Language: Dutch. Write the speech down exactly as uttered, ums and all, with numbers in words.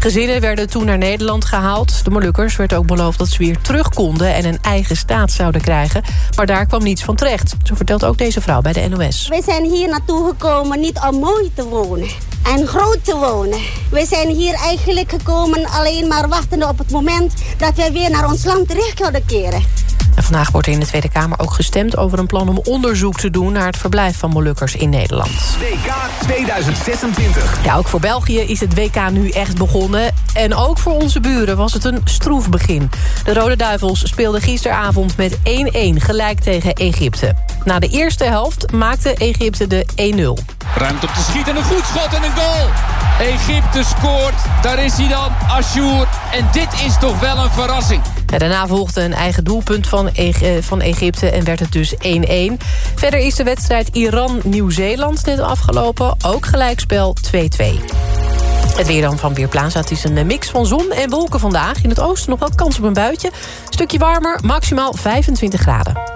Gezinnen werden toen naar Nederland gehaald. De Molukkers werd ook beloofd dat ze weer terug konden en een eigen staat zouden krijgen. Maar daar kwam niets van terecht. Zo vertelt ook deze vrouw bij de N O S. We zijn hier naartoe gekomen niet om mooi te wonen en groot te wonen. We zijn hier eigenlijk gekomen alleen maar wachtende op het moment dat we weer naar ons land terug kunnen keren. En vandaag wordt er in de Tweede Kamer ook gestemd over een plan om onderzoek te doen naar het verblijf van Molukkers in Nederland. W K tweeduizend zesentwintig. Ja, ook voor België is het W K nu echt begonnen. En ook voor onze buren was het een stroef begin. De Rode Duivels speelden gisteravond met één-één gelijk tegen Egypte. Na de eerste helft maakte Egypte de één nul. Ruimte op te schieten, een goed schot en een goal. Egypte scoort, daar is hij dan, Ashour. En dit is toch wel een verrassing. Ja, daarna volgde een eigen doelpunt van, e- van Egypte en werd het dus één-één. Verder is de wedstrijd Iran-Nieuw-Zeeland net afgelopen. Ook gelijkspel twee-twee. Het weer dan van Weerplaza. Het is een mix van zon en wolken vandaag. In het oosten nog wel kans op een buitje. Een stukje warmer, maximaal vijfentwintig graden.